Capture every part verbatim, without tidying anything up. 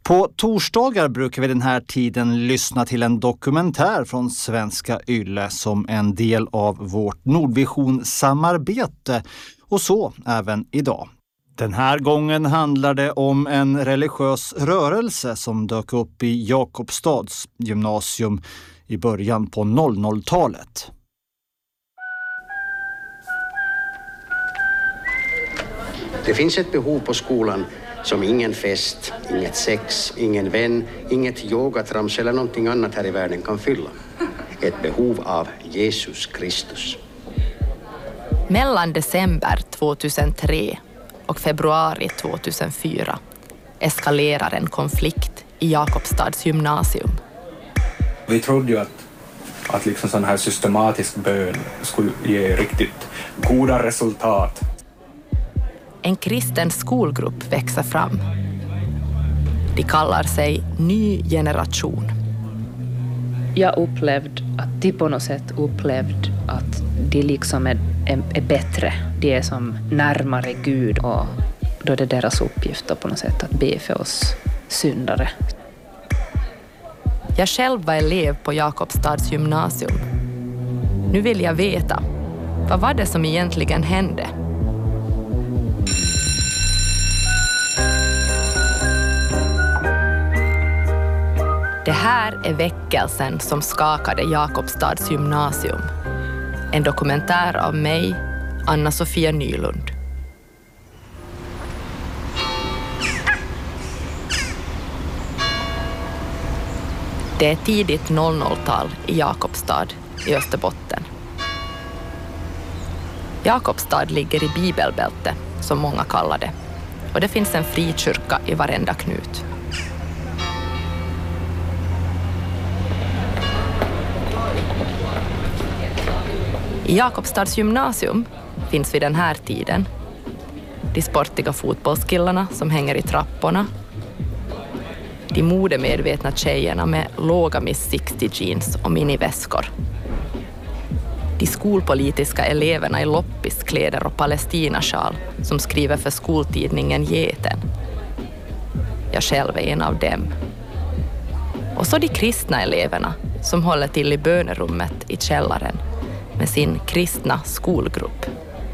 På torsdagar brukar vi den här tiden lyssna till en dokumentär från Svenska Yle som en del av vårt Nordvision-samarbete. Och så även idag. Den här gången handlar det om en religiös rörelse som dök upp i Jakobstads gymnasium i början på noll noll-talet. Det finns ett behov på skolan som ingen fest, inget sex, ingen vän, inget yogatrams eller någonting annat här i världen kan fylla. Ett behov av Jesus Kristus. Mellan december tjugohundratre och februari tjugohundrafyra eskalerar en konflikt i Jakobstads gymnasium. Vi trodde ju att, att liksom sån här systematisk bön skulle ge riktigt goda resultat. En kristen skolgrupp växer fram. De kallar sig Ny generation. Jag upplevde att de på något sätt upplevde att de liksom är, är, är bättre. De är som närmare Gud och då är det deras uppgift på något sätt att be för oss syndare. Jag själv var elev på Jakobstads gymnasium. Nu vill jag veta, vad var det som egentligen hände? Det här är väckelsen som skakade Jakobstads gymnasium. En dokumentär av mig, Anna-Sofia Nylund. Det är tidigt noll noll-tal i Jakobstad i Österbotten. Jakobstad ligger i bibelbälte, som många kallar det. Och det finns en frikyrka i varenda knut. I Jakobstads gymnasium finns vid den här tiden de sportiga fotbollskillarna som hänger i trapporna, de modemedvetna tjejerna med låga Miss sextio jeans och miniväskor, de skolpolitiska eleverna i loppiskläder och palestinasjal som skriver för skoltidningen Geten. Jag själv är en av dem. Och så de kristna eleverna som håller till i bönerummet i källaren med sin kristna skolgrupp.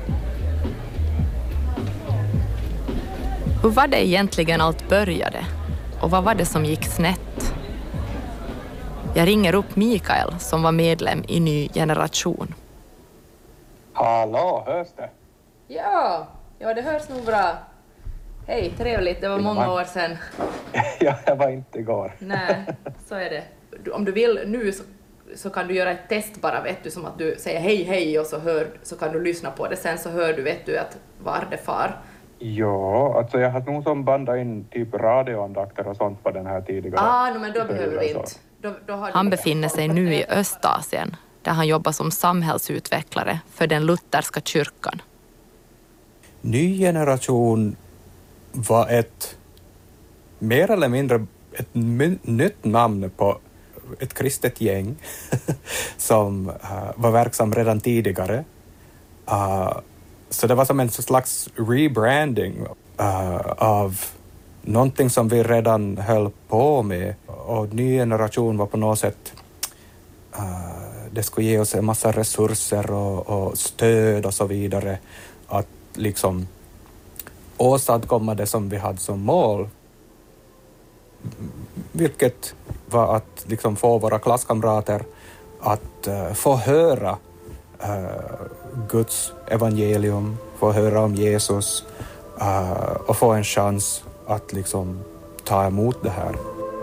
Hur var det egentligen allt började? Och vad var det som gick snett? Jag ringer upp Mikael som var medlem i Ny generation. Hallå, hörs det? Ja, ja det hörs nog bra. Hej, trevligt. Det var många år sedan. Ja, jag var inte igår. Nej, så är det. Om du vill nu så så kan du göra ett test bara, vet du, som att du säger hej hej och så, hör, så kan du lyssna på det. Sen så hör du, vet du, att var det far. Ja, alltså jag har nog som bandat in typ radioandakter och sånt på den här tidigare. Ah, no, men då behöver vi inte. Då, då har han befinner sig nu i Östasien, där han jobbar som samhällsutvecklare för den lutherska kyrkan. Ny generation var ett mer eller mindre ett my- nytt namn på ett kristet gäng som uh, var verksam redan tidigare. Uh, så det var som en slags rebranding uh, av någonting som vi redan höll på med. Och Ny generation var på något sätt, uh, det skulle ge oss en massa resurser och, och stöd och så vidare. Att liksom åstadkomma det som vi hade som mål. Vilket var att liksom få våra klasskamrater att uh, få höra uh, Guds evangelium, få höra om Jesus uh, och få en chans att liksom ta emot det här.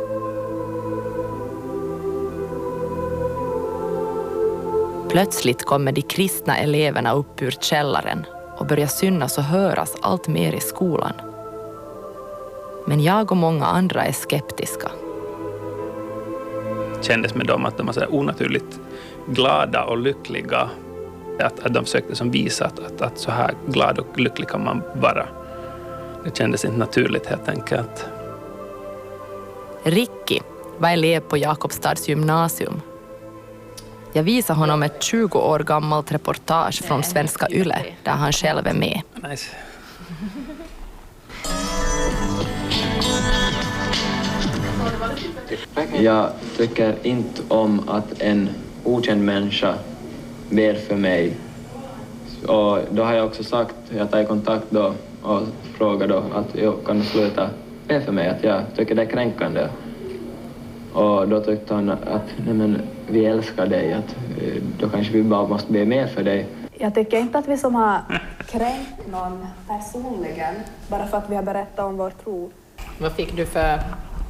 Plötsligt kommer de kristna eleverna upp ur källaren och börjar synas och höras allt mer i skolan. Men jag och många andra är skeptiska. Det kändes med dem att de var så onaturligt glada och lyckliga. Att, att de försökte som visa att, att, att så här glad och lycklig kan man vara. Det kändes inte naturligt helt enkelt. Ricky var elev på Jakobstads gymnasium. Jag visar honom ett tjugo år gammalt reportage från Svenska Yle där han själv är med. Nice. Jag tycker inte om att en okänd människa ber för mig. Och då har jag också sagt, jag tar i kontakt då och frågar då att jag kan sluta be för mig, att jag tycker det är kränkande. Och då tyckte han att nej men, vi älskar dig, att då kanske vi bara måste be mer för dig. Jag tycker inte att vi som har kränkt någon personligen bara för att vi har berättat om vår tro. Vad fick du för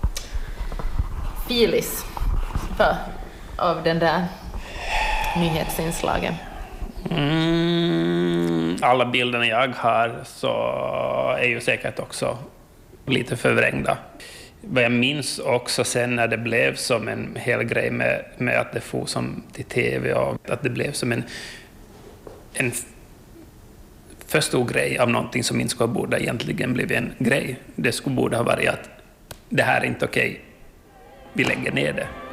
filis för, av den där nyhetsinslagen? Mm, alla bilderna jag har så är ju säkert också lite förvrängda. Vad jag minns också sen när det blev som en hel grej med, med att det får som till tv och att det blev som en, en för stor grej av någonting som inte skulle borde egentligen blivit en grej. Det skulle borde ha varit att det här är inte okej, vi lägger ner det.